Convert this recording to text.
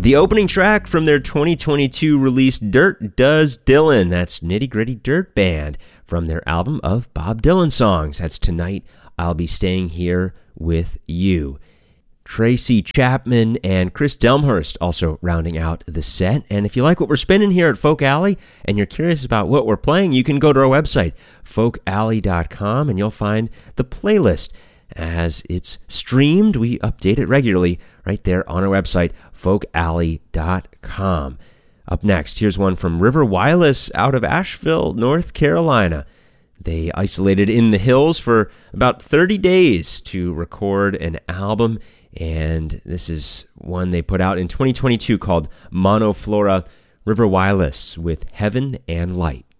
The opening track from their 2022 release, Dirt Does Dylan. That's Nitty Gritty Dirt Band from their album of Bob Dylan songs. That's Tonight I'll Be Staying Here With You. Tracy Chapman and Chris Delmhurst also rounding out the set. And if you like what we're spinning here at Folk Alley and you're curious about what we're playing, you can go to our website, folkalley.com, and you'll find the playlist. As it's streamed, we update it regularly right there on our website, folkalley.com. Up next, here's one from River Wireless out of Asheville, North Carolina. They isolated in the hills for about 30 days to record an album, and this is one they put out in 2022 called Monoflora. River Wireless with Heaven and Light.